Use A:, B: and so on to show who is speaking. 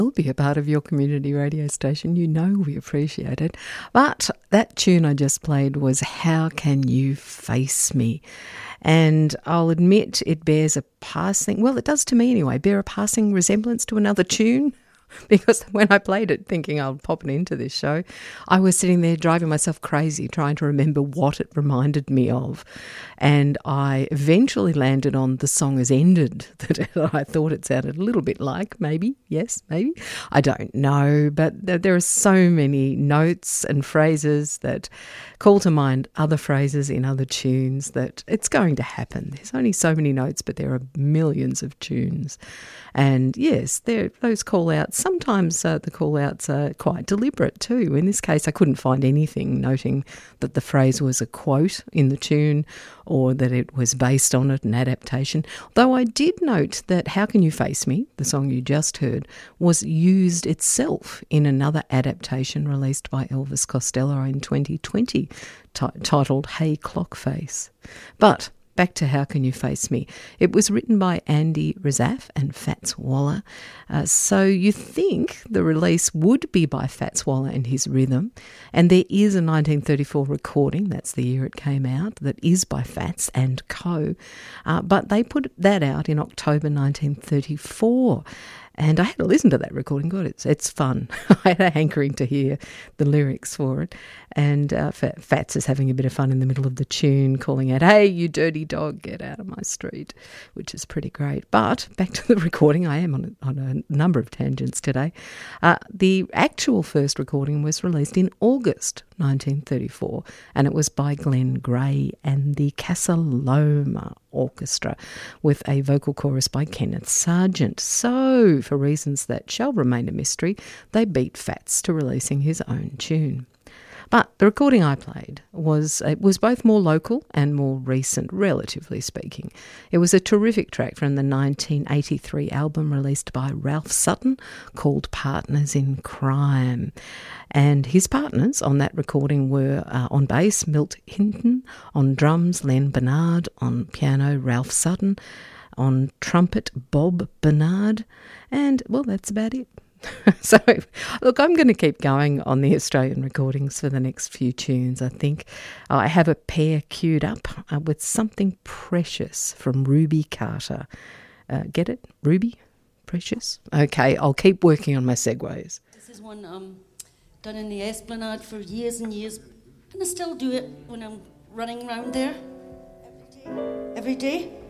A: will be a part of your community radio station. You know we appreciate it. But that tune I just played was How Can You Face Me? And I'll admit it bears a passing, well, it does to me anyway, bear a passing resemblance to another tune. Because when I played it thinking I'll pop it into this show, I was sitting there driving myself crazy trying to remember what it reminded me of. And I eventually landed on The Song Has Ended, that I thought it sounded a little bit like, maybe, yes, maybe. I don't know, but there are so many notes and phrases that call to mind other phrases in other tunes that it's going to happen. There's only so many notes, but there are millions of tunes. And yes, those call-outs, sometimes the call-outs are quite deliberate too. In this case, I couldn't find anything noting that the phrase was a quote in the tune or that it was based on it, an adaptation. Though I did note that How Can You Face Me, the song you just heard, was used itself in another adaptation released by Elvis Costello in 2020 titled Hey Clockface. But back to How Can You Face Me? It was written by Andy Razaf and Fats Waller. So you think the release would be by Fats Waller and his rhythm. And there is a 1934 recording, that's the year it came out, that is by Fats and Co. But they put that out in October 1934. And I had to listen to that recording. God, it's fun. I had a hankering to hear the lyrics for it. And Fats is having a bit of fun in the middle of the tune, calling out, "Hey, you dirty dog, get out of my street," which is pretty great. But back to the recording. I am on a number of tangents today. The actual first recording was released in August 1934, and it was by Glenn Gray and the Casa Loma Orchestra with a vocal chorus by Kenneth Sargent. So, for reasons that shall remain a mystery, they beat Fats to releasing his own tune. But the recording I played was both more local and more recent, relatively speaking. It was a terrific track from the 1983 album released by Ralph Sutton called Partners in Crime. And his partners on that recording were on bass, Milt Hinton, on drums, Len Bernard, on piano, Ralph Sutton, on trumpet, Bob Bernard, and, well, that's about it. So, look, I'm going to keep going on the Australian recordings for the next few tunes, I think. I have a pair queued up with Something Precious from Ruby Carter. Get it? Ruby? Precious? Okay, I'll keep working on my segues.
B: This is one done in the Esplanade for years and years, and I still do it when I'm running around there. Every day?